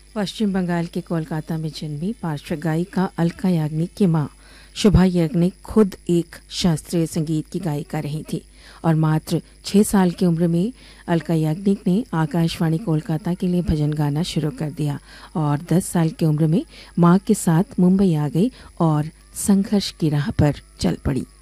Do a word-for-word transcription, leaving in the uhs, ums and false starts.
पश्चिम बंगाल के कोलकाता में जन्मी पार्श्व गायिका अलका याग्निक की मां शुभा याग्निक खुद एक शास्त्रीय संगीत की गायिका रही थी और मात्र छह साल की उम्र में अलका याग्निक ने आकाशवाणी कोलकाता के लिए भजन गाना शुरू कर दिया और दस साल की उम्र में मां के साथ मुंबई आ गई और संघर्ष की राह पर चल पड़ी।